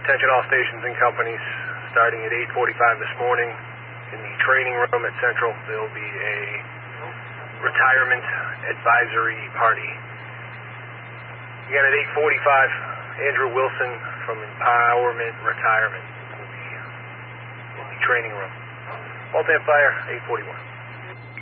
Attention all stations and companies, starting at 8:45 this morning in the training room at Central, there will be a retirement advisory party. Again, at 8:45, Andrew Wilson from Empowerment Retirement will be in the training room. Multi Fire, 8:41.